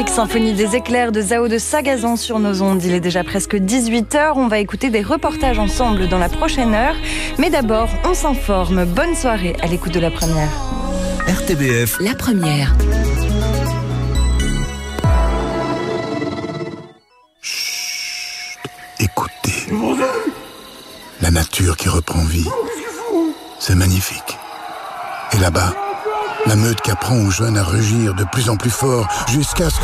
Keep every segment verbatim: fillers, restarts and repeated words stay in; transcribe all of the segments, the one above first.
Symphonie des éclairs de Zao de Sagazan sur nos ondes. Il est déjà presque dix-huit heures. On va écouter des reportages ensemble dans la prochaine heure. Mais d'abord, on s'informe. Bonne soirée à l'écoute de La Première. R T B F. La Première. Chut. Écoutez. La nature qui reprend vie. C'est magnifique. Et là-bas, la meute qui apprend aux jeunes à rugir de plus en plus fort jusqu'à ce que...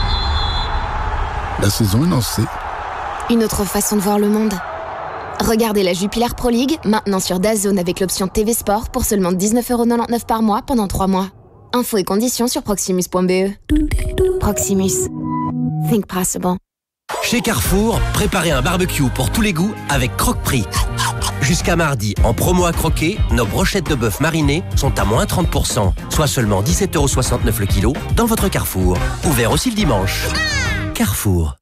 La saison est lancée. Une autre façon de voir le monde. Regardez la Jupiler Pro League, maintenant sur DAZN avec l'option T V Sport pour seulement dix-neuf euros quatre-vingt-dix-neuf par mois pendant trois mois. Infos et conditions sur proximus point b e. Proximus. Think possible. Chez Carrefour, préparez un barbecue pour tous les goûts avec Croque-Prix. Jusqu'à mardi, en promo à croquer, nos brochettes de bœuf marinées sont à moins trente pour cent, soit seulement dix-sept euros soixante-neuf le kilo dans votre Carrefour. Ouvert aussi le dimanche. Carrefour.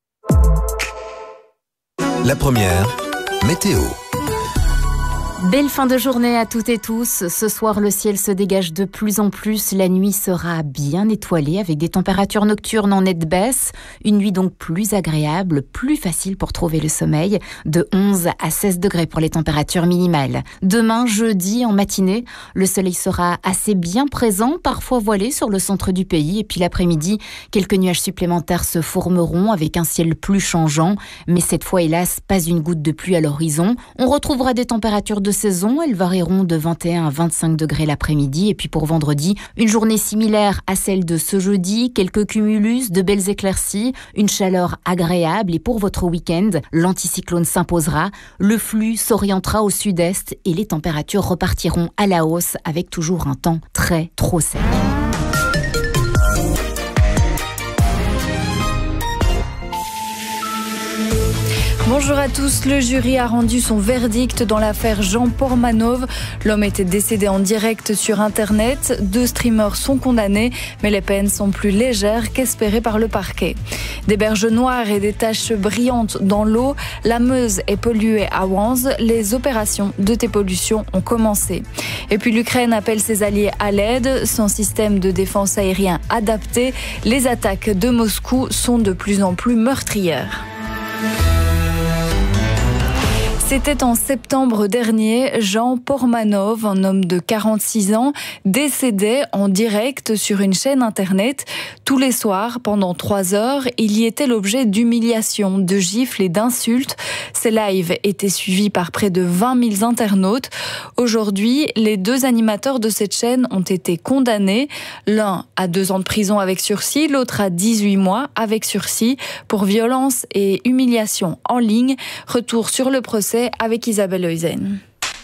La Première, météo. Belle fin de journée à toutes et tous. Ce soir, le ciel se dégage de plus en plus. La nuit sera bien étoilée avec des températures nocturnes en nette baisse. Une nuit donc plus agréable, plus facile pour trouver le sommeil. De onze à seize degrés pour les températures minimales. Demain, jeudi, en matinée, le soleil sera assez bien présent, parfois voilé sur le centre du pays. Et puis l'après-midi, quelques nuages supplémentaires se formeront avec un ciel plus changeant. Mais cette fois, hélas, pas une goutte de pluie à l'horizon. On retrouvera des températures de saison, elles varieront de vingt et un à vingt-cinq degrés l'après-midi. Et puis pour vendredi, une journée similaire à celle de ce jeudi, quelques cumulus, de belles éclaircies, une chaleur agréable. Et pour votre week-end, l'anticyclone s'imposera, le flux s'orientera au sud-est et les températures repartiront à la hausse avec toujours un temps très trop sec. Bonjour à tous, le jury a rendu son verdict dans l'affaire Jean Portmanov. L'homme était décédé en direct sur Internet. Deux streamers sont condamnés, mais les peines sont plus légères qu'espérées par le parquet. Des berges noires et des taches brillantes dans l'eau, la Meuse est polluée à Wanze. Les opérations de dépollution ont commencé. Et puis l'Ukraine appelle ses alliés à l'aide. Sans système de défense aérien adapté, les attaques de Moscou sont de plus en plus meurtrières. C'était en septembre dernier, Jean Portmanov, un homme de quarante-six ans, décédait en direct sur une chaîne internet. Tous les soirs, pendant trois heures, il y était l'objet d'humiliations, de gifles et d'insultes. Ces lives étaient suivis par près de vingt mille internautes. Aujourd'hui, les deux animateurs de cette chaîne ont été condamnés. L'un à deux ans de prison avec sursis, l'autre à dix-huit mois avec sursis pour violence et humiliation en ligne. Retour sur le procès avec Isabelle Heusen.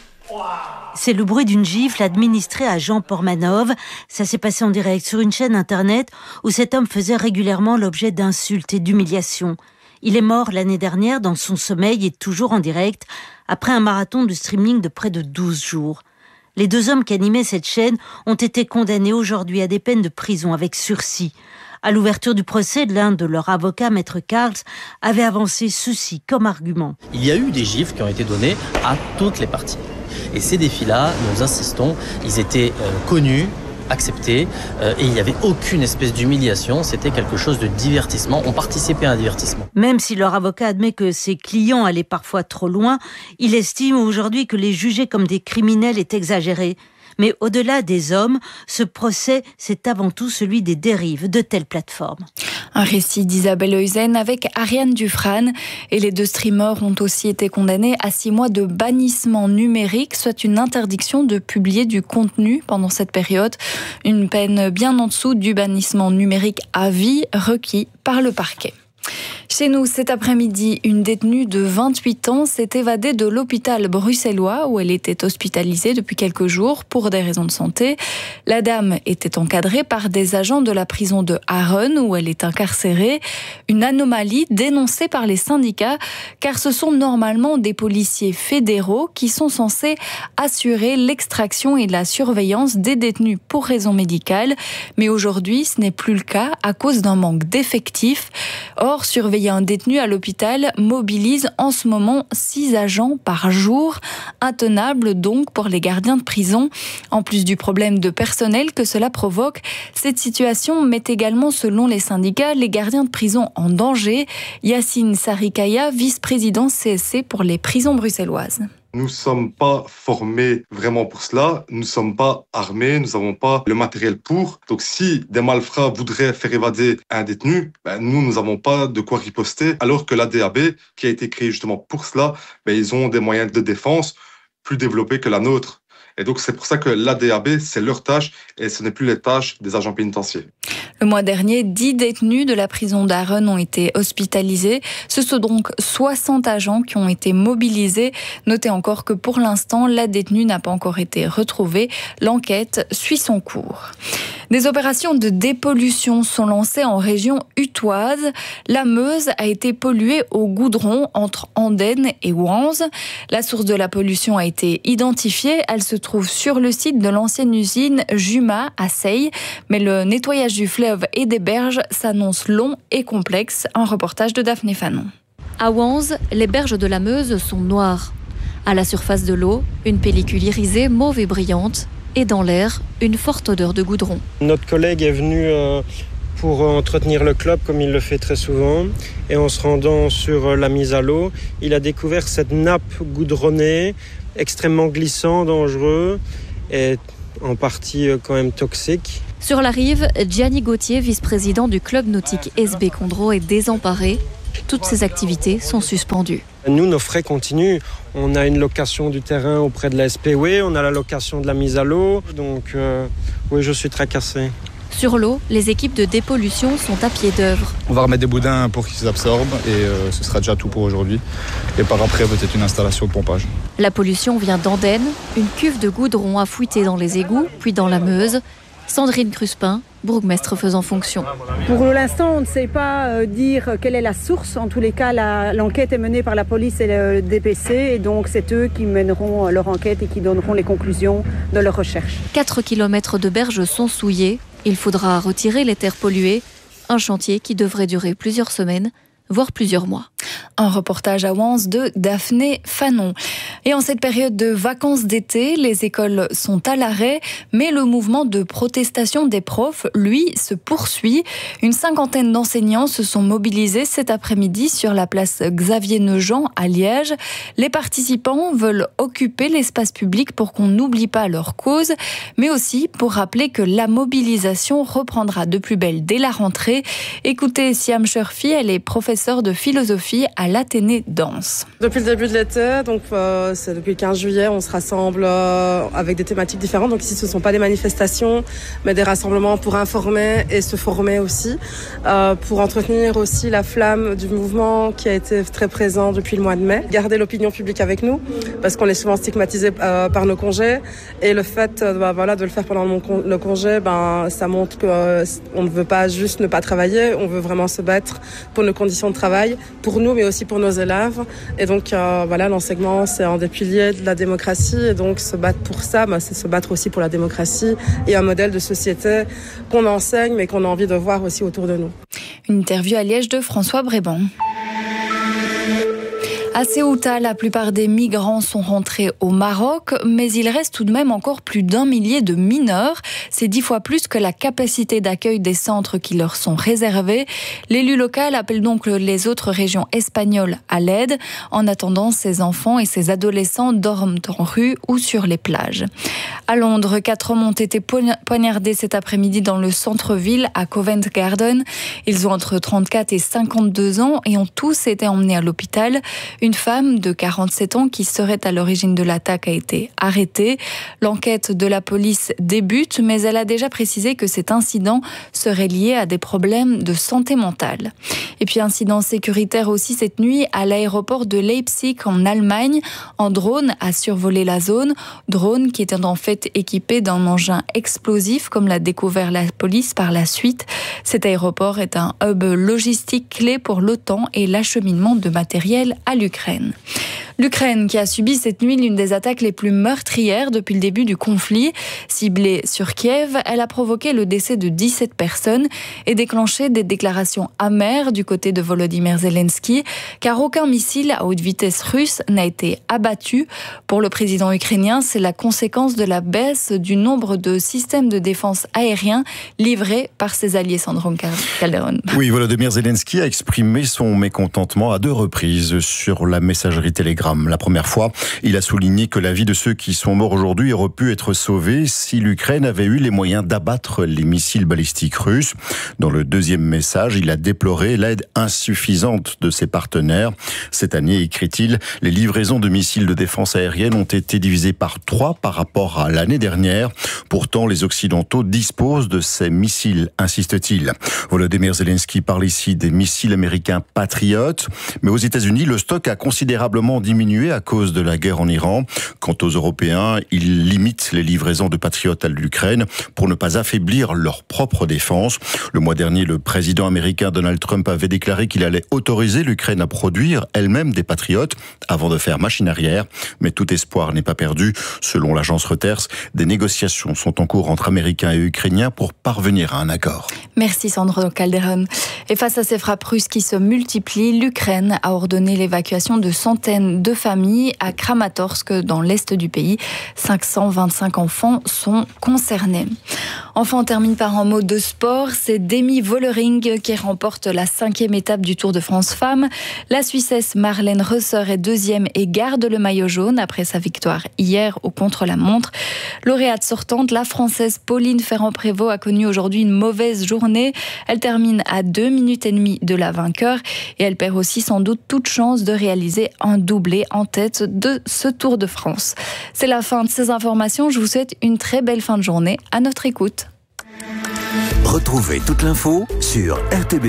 C'est le bruit d'une gifle administrée à Jean Portmanov. Ça s'est passé en direct sur une chaîne internet où cet homme faisait régulièrement l'objet d'insultes et d'humiliations. Il est mort l'année dernière dans son sommeil et toujours en direct après un marathon de streaming de près de douze jours. Les deux hommes qui animaient cette chaîne ont été condamnés aujourd'hui à des peines de prison avec sursis. À l'ouverture du procès, l'un de leurs avocats, Maître Carls, avait avancé ceci comme argument. Il y a eu des gifles qui ont été données à toutes les parties. Et ces défis-là, nous insistons, ils étaient euh, connus, acceptés, euh, et il n'y avait aucune espèce d'humiliation. C'était quelque chose de divertissement. On participait à un divertissement. Même si leur avocat admet que ses clients allaient parfois trop loin, il estime aujourd'hui que les juger comme des criminels est exagéré. Mais au-delà des hommes, ce procès, c'est avant tout celui des dérives de telles plateformes. Un récit d'Isabelle Heusen avec Ariane Dufrane. Et les deux streamers ont aussi été condamnés à six mois de bannissement numérique, soit une interdiction de publier du contenu pendant cette période. Une peine bien en dessous du bannissement numérique à vie requis par le parquet. Chez nous, cet après-midi, une détenue de vingt-huit ans s'est évadée de l'hôpital bruxellois où elle était hospitalisée depuis quelques jours pour des raisons de santé. La dame était encadrée par des agents de la prison de Harren où elle est incarcérée. Une anomalie dénoncée par les syndicats car ce sont normalement des policiers fédéraux qui sont censés assurer l'extraction et la surveillance des détenus pour raisons médicales. Mais aujourd'hui, ce n'est plus le cas à cause d'un manque d'effectifs. Or, surveiller un détenu à l'hôpital mobilise en ce moment six agents par jour. Intenable donc pour les gardiens de prison. En plus du problème de personnel que cela provoque, cette situation met également, selon les syndicats, les gardiens de prison en danger. Yacine Sarikaya, vice-président C S C pour les prisons bruxelloises. Nous ne sommes pas formés vraiment pour cela, nous ne sommes pas armés, nous n'avons pas le matériel pour. Donc si des malfrats voudraient faire évader un détenu, ben nous, nous n'avons pas de quoi riposter, alors que l'A D A B, qui a été créé justement pour cela, ben ils ont des moyens de défense plus développés que la nôtre. Et donc c'est pour ça que l'A D A B, c'est leur tâche et ce n'est plus les tâches des agents pénitentiaires. Le mois dernier, dix détenus de la prison d'Arren ont été hospitalisés. Ce sont donc soixante agents qui ont été mobilisés. Notez encore que pour l'instant, la détenue n'a pas encore été retrouvée. L'enquête suit son cours. Des opérations de dépollution sont lancées en région utoise. La Meuse a été polluée au goudron entre Andenne et Wanze. La source de la pollution a été identifiée. Elle se trouve sur le site de l'ancienne usine Juma à Seille. Mais le nettoyage du fleuve et des berges s'annonce long et complexe. Un reportage de Daphné Fanon. À Wanze, les berges de la Meuse sont noires. À la surface de l'eau, une pellicule irisée mauve et brillante. Et dans l'air, une forte odeur de goudron. Notre collègue est venu euh, pour entretenir le club, comme il le fait très souvent. Et en se rendant sur la mise à l'eau, il a découvert cette nappe goudronnée, extrêmement glissant, dangereux et en partie quand même toxique. Sur la rive, Gianni Gauthier, vice-président du club nautique S B Condro, est désemparé. Toutes ces activités sont suspendues. Nous, nos frais continuent. On a une location du terrain auprès de la S P W, on a la location de la mise à l'eau. Donc, euh, oui, je suis tracassé. Sur l'eau, les équipes de dépollution sont à pied d'œuvre. On va remettre des boudins pour qu'ils s'absorbent et euh, ce sera déjà tout pour aujourd'hui. Et par après, peut-être une installation de pompage. La pollution vient d'Andenne. Une cuve de goudron a fuité dans les égouts, puis dans la Meuse. Sandrine Cruspin, bourgmestre faisant fonction. Pour l'instant, on ne sait pas dire quelle est la source. En tous les cas, la, l'enquête est menée par la police et le D P C. Et donc, c'est eux qui mèneront leur enquête et qui donneront les conclusions de leur recherche. quatre kilomètres de berges sont souillés. Il faudra retirer les terres polluées. Un chantier qui devrait durer plusieurs semaines, voire plusieurs mois. Un reportage à Wanze de Daphné Fanon. Et en cette période de vacances d'été, les écoles sont à l'arrêt, mais le mouvement de protestation des profs, lui, se poursuit. Une cinquantaine d'enseignants se sont mobilisés cet après-midi sur la place Xavier-Neujean à Liège. Les participants veulent occuper l'espace public pour qu'on n'oublie pas leur cause, mais aussi pour rappeler que la mobilisation reprendra de plus belle dès la rentrée. Écoutez Siam Sherfi, elle est professeure de philosophie à l'Athénée Danse. Depuis le début de l'été, donc euh, c'est depuis le quinze juillet, on se rassemble euh, avec des thématiques différentes. Donc ici, ce ne sont pas des manifestations, mais des rassemblements pour informer et se former aussi, euh, pour entretenir aussi la flamme du mouvement qui a été très présent depuis le mois de mai. Garder l'opinion publique avec nous, parce qu'on est souvent stigmatisé euh, par nos congés. Et le fait euh, bah, voilà, de le faire pendant le, con- le congé, ben, ça montre qu'on euh, ne veut pas juste ne pas travailler, on veut vraiment se battre pour nos conditions de travail, pour nous, mais aussi pour nos élèves. Et donc, euh, voilà, l'enseignement, c'est un des piliers de la démocratie. Et donc, se battre pour ça, bah, c'est se battre aussi pour la démocratie et un modèle de société qu'on enseigne, mais qu'on a envie de voir aussi autour de nous. Une interview à Liège de François Bréban. À Ceuta, la plupart des migrants sont rentrés au Maroc, mais il reste tout de même encore plus d'un millier de mineurs. C'est dix fois plus que la capacité d'accueil des centres qui leur sont réservés. L'élu local appelle donc les autres régions espagnoles à l'aide. En attendant, ces enfants et ces adolescents dorment en rue ou sur les plages. À Londres, quatre hommes ont été poignardés cet après-midi dans le centre-ville à Covent Garden. Ils ont entre trente-quatre et cinquante-deux ans et ont tous été emmenés à l'hôpital. Une femme de quarante-sept ans qui serait à l'origine de l'attaque a été arrêtée. L'enquête de la police débute, mais elle a déjà précisé que cet incident serait lié à des problèmes de santé mentale. Et puis incident sécuritaire aussi cette nuit à l'aéroport de Leipzig en Allemagne. Un drone a survolé la zone. Drone qui était en fait équipé d'un engin explosif, comme l'a découvert la police par la suite. Cet aéroport est un hub logistique clé pour l'OTAN et l'acheminement de matériel à l'Ukraine. L'Ukraine qui a subi cette nuit l'une des attaques les plus meurtrières depuis le début du conflit. Ciblée sur Kiev, elle a provoqué le décès de dix-sept personnes et déclenché des déclarations amères du côté de Volodymyr Zelensky, car aucun missile à haute vitesse russe n'a été abattu. Pour le président ukrainien, c'est la conséquence de la baisse du nombre de systèmes de défense aériens livrés par ses alliés. Sandro Calderon. Oui, Volodymyr Zelensky a exprimé son mécontentement à deux reprises sur la messagerie Telegram. La première fois, il a souligné que la vie de ceux qui sont morts aujourd'hui aurait pu être sauvée si l'Ukraine avait eu les moyens d'abattre les missiles balistiques russes. Dans le deuxième message, il a déploré l'aide insuffisante de ses partenaires. Cette année, écrit-il, les livraisons de missiles de défense aérienne ont été divisées par trois par rapport à l'année dernière. Pourtant, les Occidentaux disposent de ces missiles, insiste-t-il. Volodymyr Zelensky parle ici des missiles américains Patriot, mais aux États-Unis, le stock a considérablement diminué à cause de la guerre en Iran. Quant aux Européens, ils limitent les livraisons de Patriot à l'Ukraine pour ne pas affaiblir leur propre défense. Le mois dernier, le président américain Donald Trump avait déclaré qu'il allait autoriser l'Ukraine à produire elle-même des Patriotes avant de faire machine arrière. Mais tout espoir n'est pas perdu. Selon l'agence Reuters, des négociations sont en cours entre Américains et Ukrainiens pour parvenir à un accord. Merci Sandro Calderon. Et face à ces frappes russes qui se multiplient, l'Ukraine a ordonné l'évacuation de centaines de familles à Kramatorsk dans l'est du pays. cinq cent vingt-cinq enfants sont concernés. Enfin, on termine par un mot de sport. C'est Demi Vollering qui remporte la cinquième étape du Tour de France Femmes. La Suissesse Marlène Reusser est deuxième et garde le maillot jaune après sa victoire hier au contre-la-montre. Lauréate sortante, la Française Pauline Ferrand-Prévot a connu aujourd'hui une mauvaise journée. Elle termine à deux minutes et demie de la vainqueur et elle perd aussi sans doute toute chance de réaliser un doublé en tête de ce Tour de France. C'est la fin de ces informations. Je vous souhaite une très belle fin de journée. À notre écoute. Retrouvez toute l'info sur R T B.